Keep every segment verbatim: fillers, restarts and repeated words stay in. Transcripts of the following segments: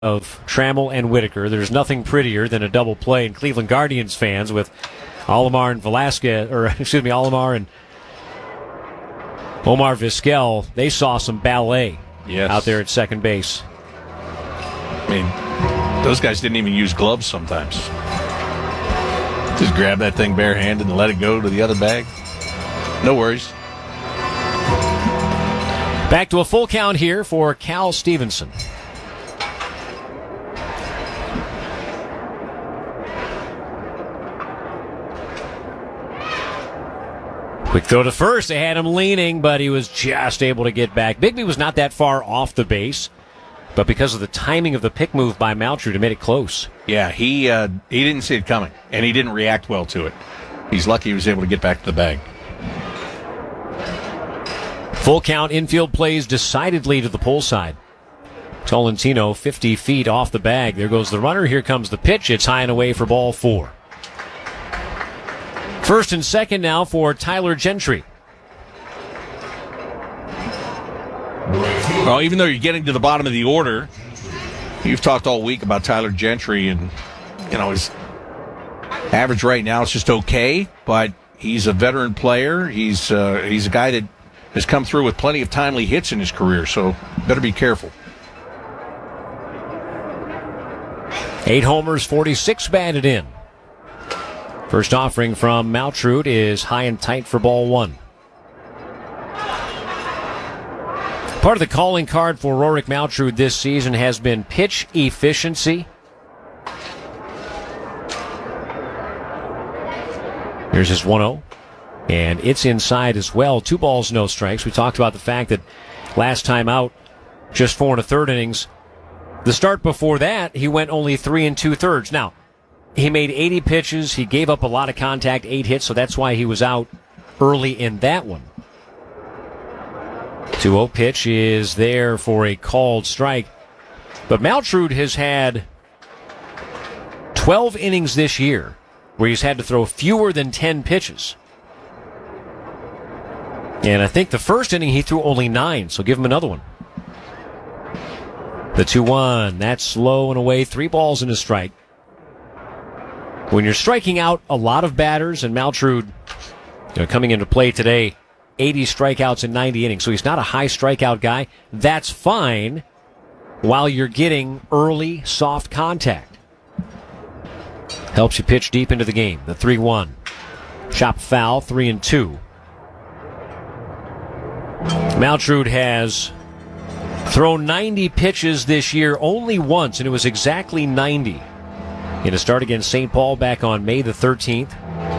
of Trammell and Whitaker. There's nothing prettier than a double play, and Cleveland Guardians fans with Alomar and Velasquez, or excuse me, Alomar and Omar Vizquel, they saw some ballet yes. out there at second base. I mean, those guys didn't even use gloves sometimes. Just grab that thing barehanded and let it go to the other bag. No worries. Back to a full count here for Cal Stevenson. Quick throw to first. They had him leaning, but he was just able to get back. Bigby was not that far off the base, but because of the timing of the pick move by Maltrud, it made it close. Yeah, he uh, he didn't see it coming, and he didn't react well to it. He's lucky he was able to get back to the bag. Full count, infield plays decidedly to the pull side. Tolentino fifty feet off the bag. There goes the runner. Here comes the pitch. It's high and away for ball four. First and second now for Tyler Gentry. Well, even though you're getting to the bottom of the order, you've talked all week about Tyler Gentry, and, you know, his average right now is just okay, but he's a veteran player. He's uh, he's a guy that has come through with plenty of timely hits in his career, so better be careful. Eight homers, forty-six batted in. First offering from Maltrud is high and tight for ball one. Part of the calling card for Rorik Maltrud this season has been pitch efficiency. Here's his one oh, and it's inside as well. Two balls, no strikes. We talked about the fact that last time out, just four and a third innings. The start before that, he went only three and two thirds. Now, he made eighty pitches. He gave up a lot of contact, eight hits, so that's why he was out early in that one. two oh pitch is there for a called strike. But Maltrud has had twelve innings this year where he's had to throw fewer than ten pitches. And I think the first inning he threw only nine, so give him another one. The two one, that's slow and away, three balls and a strike. When you're striking out a lot of batters, and Maltrud, you know, coming into play today, eighty strikeouts in ninety innings, so he's not a high strikeout guy. That's fine while you're getting early, soft contact. Helps you pitch deep into the game. The three one. Chop foul, three and two. Maltrud has thrown ninety pitches this year only once, and it was exactly ninety. In a start against Saint Paul back on May the thirteenth.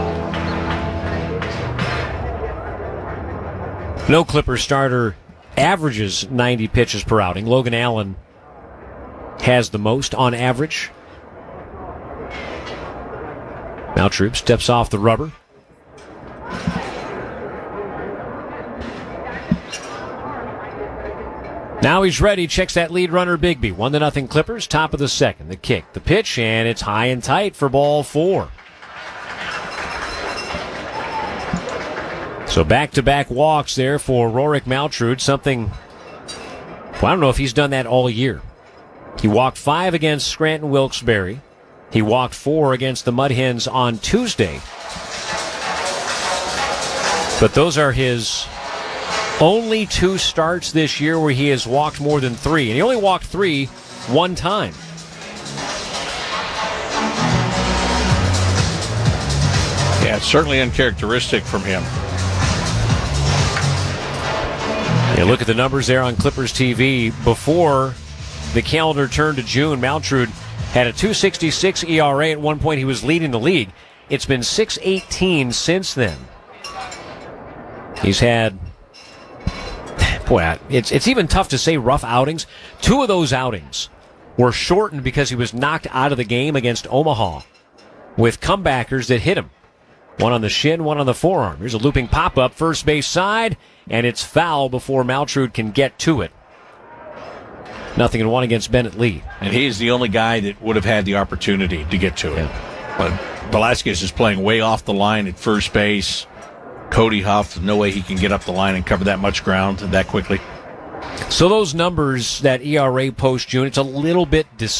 No Clipper starter averages ninety pitches per outing. Logan Allen has the most on average. Maltrud steps off the rubber. Now he's ready, checks that lead runner Bigby. One to nothing Clippers, top of the second. The kick, the pitch, and it's high and tight for ball four. So back-to-back walks there for Rorik Maltrud, something, well, I don't know if he's done that all year. He walked five against Scranton Wilkes-Barre. He walked four against the Mud Hens on Tuesday. But those are his only two starts this year where he has walked more than three. And he only walked three one time. Yeah, it's certainly uncharacteristic from him. Yeah, look at the numbers there on Clippers T V. Before the calendar turned to June, Maltrud had a two sixty-six E R A. At one point, he was leading the league. It's been six eighteen since then. He's had... Boy, it's it's even tough to say rough outings. Two of those outings were shortened because he was knocked out of the game against Omaha with comebackers that hit him. One on the shin, one on the forearm. Here's a looping pop-up, first base side, and it's foul before Maltrud can get to it. Nothing in one against Bennett Lee. And he's the only guy that would have had the opportunity to get to it. Yeah. But Velasquez is playing way off the line at first base. Cody Huff, no way he can get up the line and cover that much ground that quickly. So those numbers, that E R A post June, it's a little bit